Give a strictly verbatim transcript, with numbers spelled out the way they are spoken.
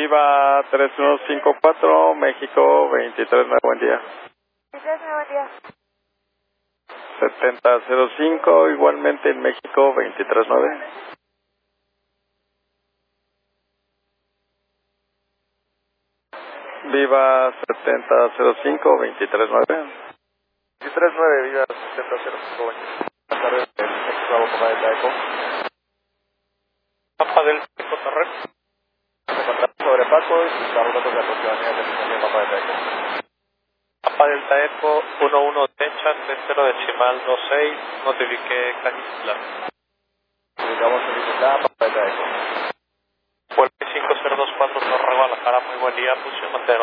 Viva tres uno cinco cuatro, México veintitrés nueve, buen día. veintitrés nueve, buen día. setenta cero cinco, igualmente en México veintitrés nueve. Viva setenta cero cinco, veintitrés nueve. veintitrés nueve, Viva setenta cero cinco, veintitrés. Buenas tardes, el México Bravo, Papa Delta Eco. Papa Delta Eco, Torres. Se encuentra sobre Paco y sus datos de aproximación de atención de Papa Delta Eco. Papa Delta Eco, uno uno derecha, tres cero decimal dos seis, notifique Canisla. Ubicamos en Isla, Papa Delta Eco. Vuelve cinco cero dos cuatro, Torre Guadalajara, muy buen día, función mantenedor.